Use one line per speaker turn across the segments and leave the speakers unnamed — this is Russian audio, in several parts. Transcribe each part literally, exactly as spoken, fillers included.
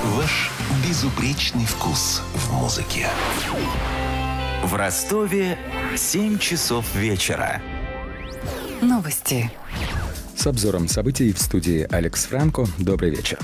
Ваш безупречный вкус в музыке.
В Ростове семь часов вечера.
Новости.
С обзором событий в студии Алекс Франко. Добрый вечер.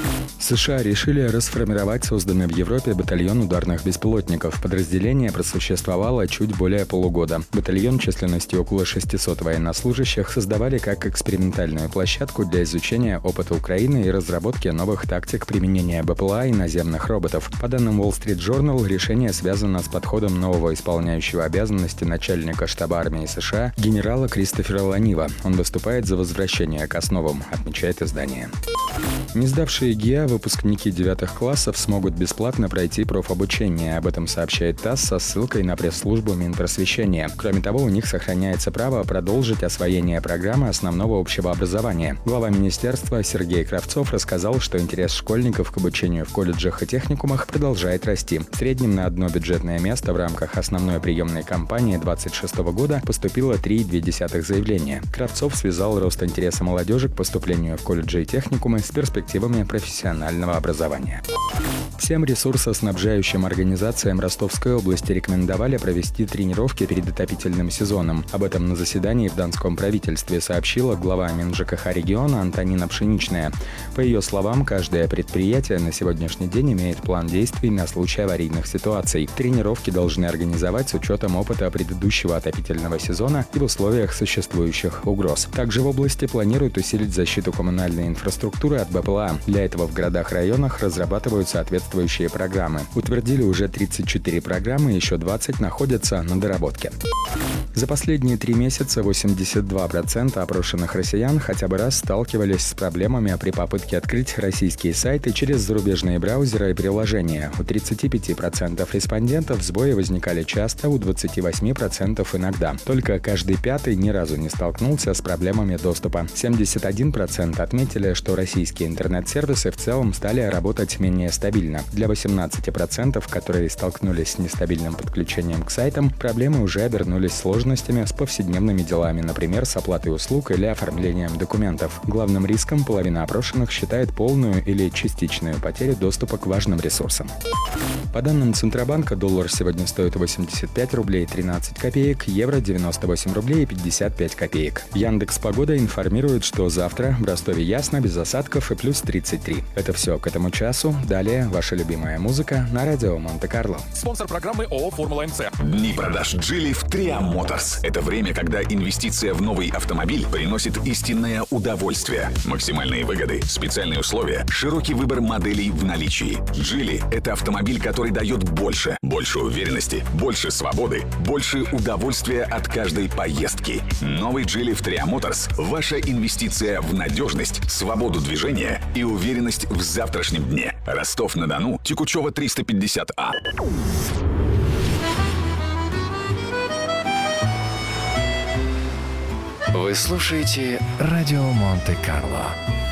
США решили расформировать созданный в Европе батальон ударных беспилотников. Подразделение просуществовало чуть более полугода. Батальон численностью около шестисот военнослужащих создавали как экспериментальную площадку для изучения опыта Украины и разработки новых тактик применения БПЛА и наземных роботов. По данным Wall Street Journal, решение связано с подходом нового исполняющего обязанности начальника штаба армии США генерала Кристофера Ланива. Он выступает за возвращение к основам, отмечает издание. Не сдавшие ГИА выпускники девятых классов смогут бесплатно пройти профобучение. Об этом сообщает ТАСС со ссылкой на пресс-службу Минпросвещения. Кроме того, у них сохраняется право продолжить освоение программы основного общего образования. Глава министерства Сергей Кравцов рассказал, что интерес школьников к обучению в колледжах и техникумах продолжает расти. В среднем на одно бюджетное место в рамках основной приемной кампании двадцать шестого года поступило три целых две десятых заявления. Кравцов связал рост интереса молодежи к поступлению в колледжи и техникумы с перспективами профессионального образования. Всем ресурсоснабжающим организациям Ростовской области рекомендовали провести тренировки перед отопительным сезоном. Об этом на заседании в Донском правительстве сообщила глава МинЖКХ региона Антонина Пшеничная. По ее словам, каждое предприятие на сегодняшний день имеет план действий на случай аварийных ситуаций. Тренировки должны организовать с учетом опыта предыдущего отопительного сезона и в условиях существующих угроз. Также в области планируют усилить защиту коммунальной инфраструктуры от БПЛА. Для этого в городах-районах разрабатывают соответствующие программы. Утвердили уже тридцать четыре программы, еще двадцать находятся на доработке. За последние три месяца восемьдесят два процента опрошенных россиян хотя бы раз сталкивались с проблемами при попытке открыть российские сайты через зарубежные браузеры и приложения. У тридцати пяти процентов респондентов сбои возникали часто, у двадцати восьми процентов иногда. Только каждый пятый ни разу не столкнулся с проблемами доступа. семьдесят один процент отметили, что российские интернет-сервисы в целом стали работать менее стабильно. Для восемнадцати процентов, которые столкнулись с нестабильным подключением к сайтам, проблемы уже обернулись сложностями с повседневными делами, например, с оплатой услуг или оформлением документов. Главным риском половина опрошенных считает полную или частичную потерю доступа к важным ресурсам. По данным Центробанка, доллар сегодня стоит восемьдесят пять рублей тринадцать копеек, евро девяносто восемь рублей пятьдесят пять копеек. Яндекс.Погода информирует, что завтра в Ростове ясно, без осадков и плюс тридцать три. Это все к этому часу. Далее ваша любимая музыка на радио Монте-Карло.
Спонсор программы ООО «Формула-МЦ».
Дни продаж Geely в Триам Моторс. Это время, когда инвестиция в новый автомобиль приносит истинное удовольствие. Максимальные выгоды, специальные условия, широкий выбор моделей в наличии. Geely – это автомобиль, который дает больше. Больше уверенности, больше свободы, больше удовольствия от каждой поездки. Новый Geely в Триам Моторс – ваша инвестиция в надежность, свободу движения и уверенность в завтрашнем дне. Ростов-на-Дону, Текучева триста пятьдесят А.
Вы слушаете радио Монте-Карло.